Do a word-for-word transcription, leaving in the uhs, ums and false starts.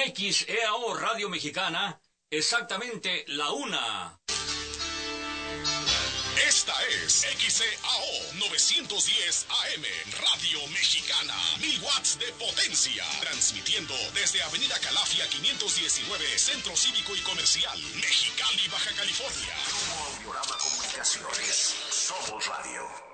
X E A O Radio Mexicana, exactamente la una. Esta es X E A O novecientos diez A M, Radio Mexicana, mil watts de potencia, transmitiendo desde Avenida Calafia quinientos diecinueve, Centro Cívico y Comercial, Mexicali, Baja California. Audiorama Comunicaciones, somos radio.